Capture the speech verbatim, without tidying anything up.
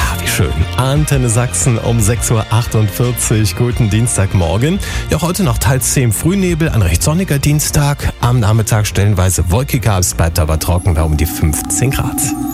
wie schön. Antenne Sachsen um sechs Uhr achtundvierzig. Guten Dienstagmorgen. Ja, heute noch teils zehn Frühnebel, ein recht sonniger Dienstag. Am Nachmittag stellenweise wolkiger, es bleibt aber trocken bei um die fünfzehn Grad.